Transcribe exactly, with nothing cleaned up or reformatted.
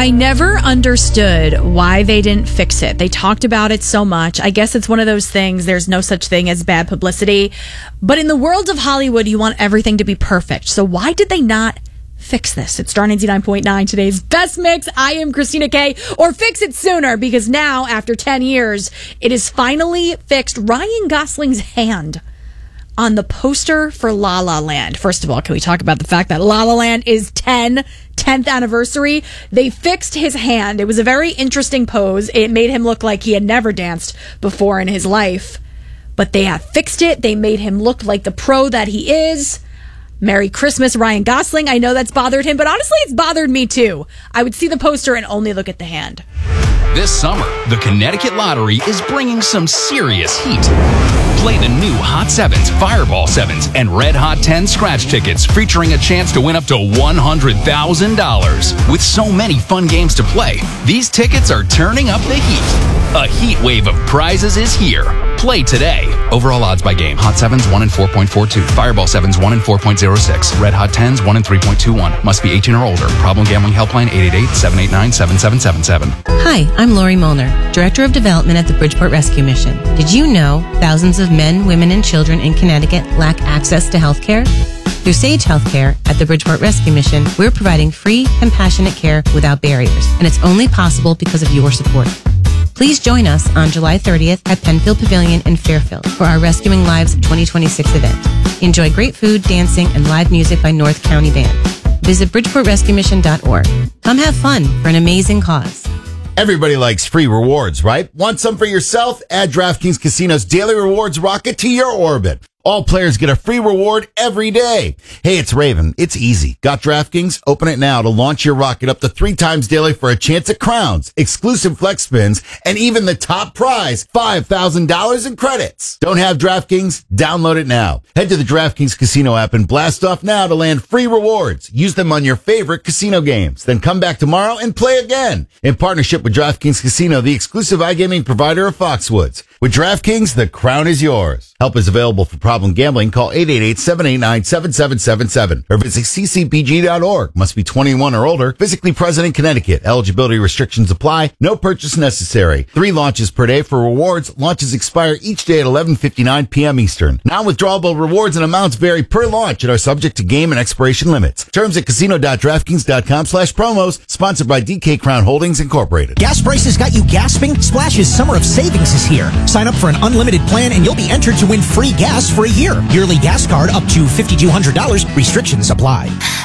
I never understood why they didn't fix it. They talked about it so much. I guess it's one of those things. There's no such thing as bad publicity. But in the world of Hollywood, you want everything to be perfect. So why did they not fix this? It's Star ninety-nine point nine, today's best mix. I am Christina Kay. Or fix it sooner, because now, after ten years, it is finally fixed. Ryan Gosling's hand on the poster for La La Land. First of all, can we talk about the fact that La La Land is ten, tenth anniversary? They fixed his hand. It was a very interesting pose. It made him look like he had never danced before in his life. But they have fixed it. They made him look like the pro that he is. Merry Christmas, Ryan Gosling. I know that's bothered him, but honestly, it's bothered me too. I would see the poster and only look at the hand. This summer, the Connecticut Lottery is bringing some serious heat. Play the new Hot Sevens, Fireball Sevens, and Red Hot ten scratch tickets featuring a chance to win up to one hundred thousand dollars. With so many fun games to play, these tickets are turning up the heat. A heat wave of prizes is here. Play today. Overall odds by game. Hot Sevens one in four point four two. Fireball Sevens one in four point zero six. Red Hot tens one in three point two one. Must be eighteen or older. Problem gambling helpline eight eight eight, seven eight nine, seven seven seven seven. Hi, I'm Lori Molnar, Director of Development at the Bridgeport Rescue Mission. Did you know thousands of men, women, and children in Connecticut lack access to health care? Through Sage Healthcare at the Bridgeport Rescue Mission, we're providing free, compassionate care without barriers, and it's only possible because of your support. Please join us on July thirtieth at Penfield Pavilion in Fairfield for our Rescuing Lives twenty twenty-six event. Enjoy great food, dancing, and live music by North County Band. Visit bridgeport rescue mission dot org. Come have fun for an amazing cause. Everybody likes free rewards, right? Want some for yourself? Add DraftKings Casino's daily rewards rocket to your orbit. All players get a free reward every day. Hey, it's Raven. It's easy. Got DraftKings? Open it now to launch your rocket up to three times daily for a chance at crowns, exclusive flex spins, and even the top prize, five thousand dollars in credits. Don't have DraftKings? Download it now. Head to the DraftKings Casino app and blast off now to land free rewards. Use them on your favorite casino games. Then come back tomorrow and play again. In partnership with DraftKings Casino, the exclusive iGaming provider of Foxwoods. With DraftKings, the crown is yours. Help is available for problem gambling. Call eight eight eight, seven eight nine, seven seven seven seven or visit c c b g dot org. Must be twenty-one or older. Physically present in Connecticut. Eligibility restrictions apply. No purchase necessary. Three launches per day for rewards. Launches expire each day at eleven fifty-nine p.m. Eastern. Non-withdrawable rewards and amounts vary per launch and are subject to game and expiration limits. Terms at casino dot draftkings dot com slash promos. Sponsored by D K Crown Holdings Incorporated. Gas prices got you gasping? Splash's Summer of Savings is here. Sign up for an unlimited plan and you'll be entered to win free gas for a year. Yearly gas card up to five thousand two hundred dollars. Restrictions apply.